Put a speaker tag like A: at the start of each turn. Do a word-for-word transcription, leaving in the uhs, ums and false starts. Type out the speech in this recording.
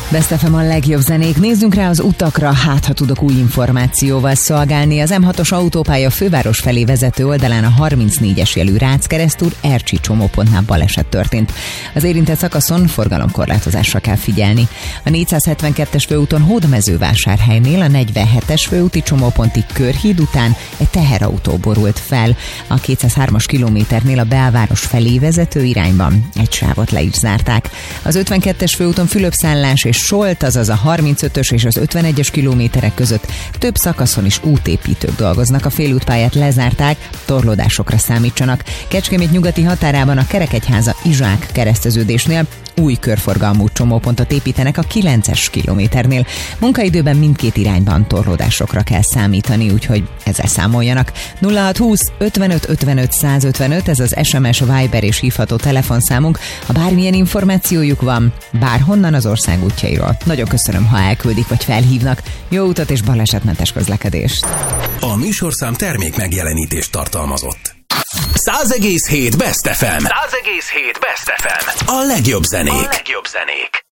A: Best ef em a legjobb zenék. Nézzünk rá az utakra, hát ha tudok új információval szolgálni. Az em hatos autópálya főváros felé vezető oldalán a harmincnégyes jelű Rácz-keresztúr Ercsi csomópontnál baleset történt. Az érintett szakaszon forgalomkorlátozásra kell figyelni. A négyszázhetvenkettes főúton Hódmezővásárhelynél a negyvenhetes főúti csomópontig Körhíd után egy teherautó borult fel. A kétszázhármas kilométernél a belváros felé vezető irányban egy sávot le is zárták. Az ötvenkettes főúton Fülöpszállás és Solt, azaz a harmincötös és az ötvenegyes kilométerek között több szakaszon is útépítők dolgoznak. A félútpályát lezárták, torlódásokra számítsanak. Kecskemét nyugati határában a Kerekegyháza Izsák kereszteződésnél új körforgalmú csomópontot építenek a kilences kilométernél. Munkaidőben mindkét irányban torlódásokra kell számítani, úgyhogy ezzel számoljanak. nulla hatszázhúsz ötvenöt ötvenöt százötvenöt, ez az es em es, Viber és hívható telefonszámunk. Ha bármilyen információjuk van, bárhonnan az ország útjairól. Nagyon köszönöm, ha elküldik vagy felhívnak. Jó utat és balesetmentes közlekedést!
B: A műsorszám termék megjelenítést tartalmazott. száz egész hét Best ef em. száz egész hét Best ef em. A legjobb zenék. A legjobb zenék.